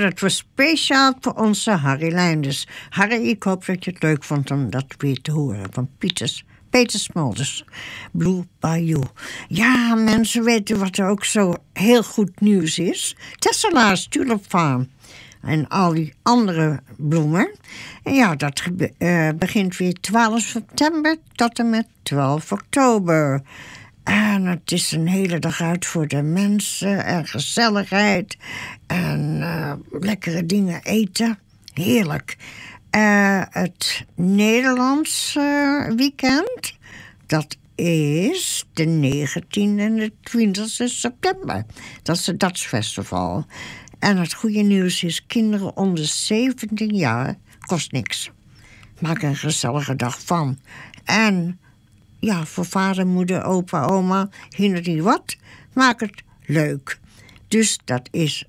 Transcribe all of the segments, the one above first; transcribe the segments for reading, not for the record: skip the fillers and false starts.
dat was speciaal voor onze Harry Leinders. Harry, ik hoop dat je het leuk vond om dat weer te horen. Van Peter Smulders, Blue Bayou. Ja, mensen weten wat er ook zo heel goed nieuws is. Tesselaar's Tulip Farm. En al die andere bloemen. En ja, dat begint weer 12 september tot en met 12 oktober. En het is een hele dag uit voor de mensen. En gezelligheid. En lekkere dingen eten. Heerlijk. Het Nederlands weekend, dat is de 19e en de 20e september. Dat is het Dutch Festival. En het goede nieuws is, kinderen onder 17 jaar kost niks. Maak er een gezellige dag van. En ja, voor vader, moeder, opa, oma, hindert niet wat, maak het leuk. Dus dat is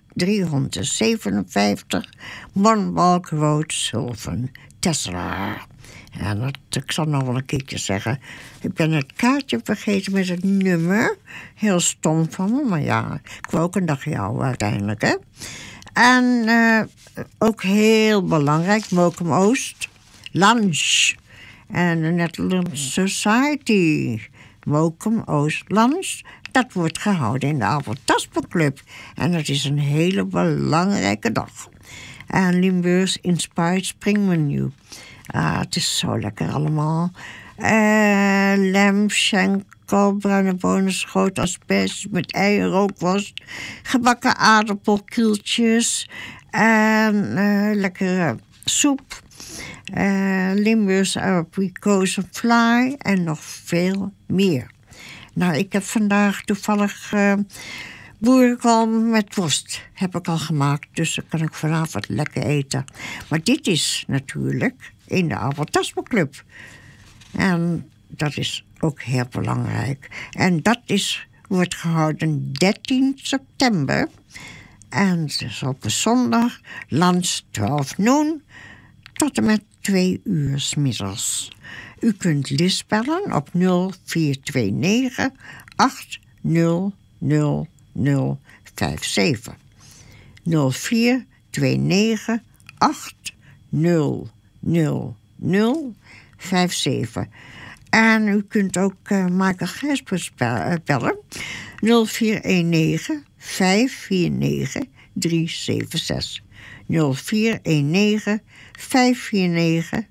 357 Monbalk Road, Zilven, Tesselaar. En ik zal nog wel een keertje zeggen. Ik ben het kaartje vergeten met het nummer. Heel stom van me, maar ja, ik wil ook een dagje ouder uiteindelijk, hè. En ook heel belangrijk, Mokum Oost, lunch. En de Netherlands Society, Mokum Oost Lunch. Dat wordt gehouden in de Avondtaspelclub. En dat is een hele belangrijke dag. En Limburgs Inspired Springmenu. Het is zo lekker allemaal. Lem, schenkel, bruine bonen, schoot, asperges met eieren, rookworst, gebakken aardappelkieltjes en lekkere soep. Limburgs abrikozenfly en nog veel meer. Nou, ik heb vandaag toevallig boerenkool met worst heb ik al gemaakt. Dus dan kan ik vanavond lekker eten. Maar dit is natuurlijk in de Avondtaspelclub. En dat is ook heel belangrijk. En dat wordt gehouden 13 september. En het is op een zondag, lunch 12 noon tot en met 2 uur 's middags. U kunt lispellen op 0429 800057. 0429 800057. En u kunt ook Michael Gijsbers bellen. 0419 549 376. 0419 549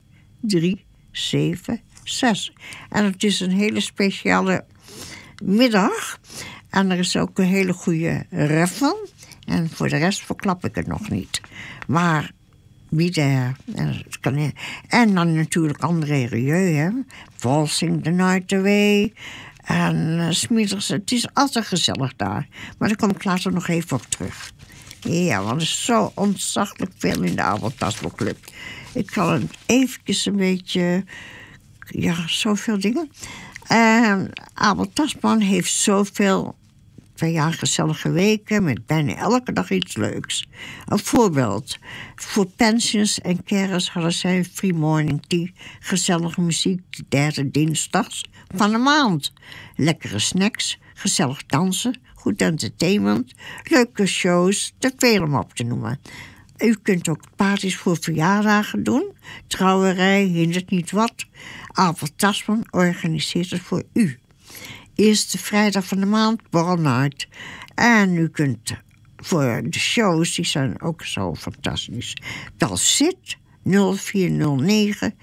376. En het is een hele speciale middag. En er is ook een hele goede raffle. En voor de rest verklap ik het nog niet. Maar wie daar. En dan natuurlijk André Rieu, hè. Walsing the Night Away. En smiddags, het is altijd gezellig daar. Maar daar kom ik later nog even op terug. Ja, want er is zo ontzaglijk veel in de Avondtaspelclub. Ik kan het eventjes een beetje. Ja, zoveel dingen. Abel Tasman heeft zoveel 2 jaar gezellige weken met bijna elke dag iets leuks. Een voorbeeld. Voor pensions en carers hadden zij een free morning tea. Gezellige muziek de 3e dinsdags van de maand. Lekkere snacks, gezellig dansen, goed entertainment, leuke shows, te veel om op te noemen. U kunt ook parties voor verjaardagen doen. Trouwerij, hindert niet wat. Abel Tasman organiseert het voor u. Eerste vrijdag van de maand, Borrel Night. En u kunt voor de shows, die zijn ook zo fantastisch. Bel Sid 0409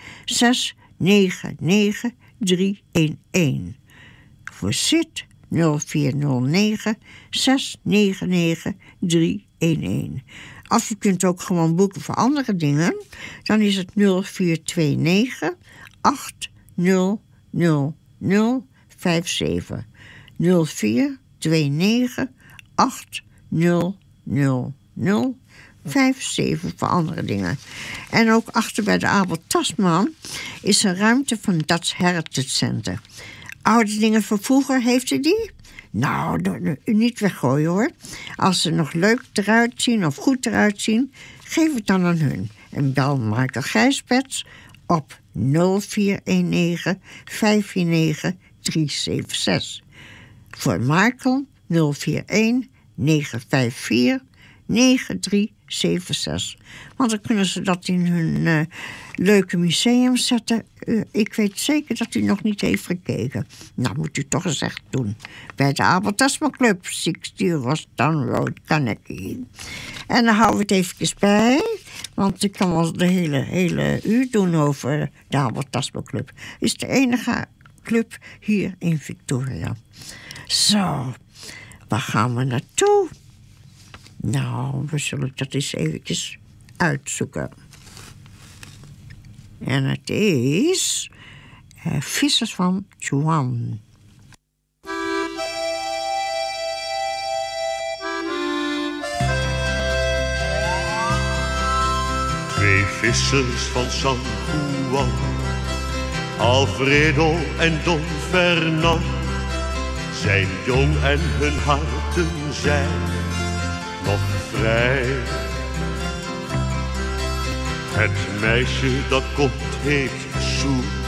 699 311. Voor Sid 0409 699 311. Of u kunt ook gewoon boeken voor andere dingen. Dan is het 0429 800057. 0429 800057 voor andere dingen. En ook achter bij de Abel Tasman is een ruimte van Dutch Heritage Center. Oude dingen van vroeger, heeft u die? Nou, niet weggooien hoor. Als ze nog leuk eruit zien of goed eruit zien, geef het dan aan hun. En bel Michael Gijsbers op 0419 549 376. Voor Michael 041 954 9376. Want dan kunnen ze dat in hun leuke museum zetten. Ik weet zeker dat u nog niet heeft gekeken. Nou, moet u toch eens echt doen. Bij de Abel Tasman Club, 60 Rostown Road, Carnegie. En dan houden we het eventjes bij. Want ik kan wel de hele uur doen over de Abel Tasman Club. Het is de enige club hier in Victoria. Zo, waar gaan we naartoe? Nou, we zullen dat eens eventjes uitzoeken. En het is Vissers van Juan. Twee vissers van San Juan, Alfredo en Don Fernand, zijn jong en hun harten zijn nog vrij. Het meisje dat komt heet Sue,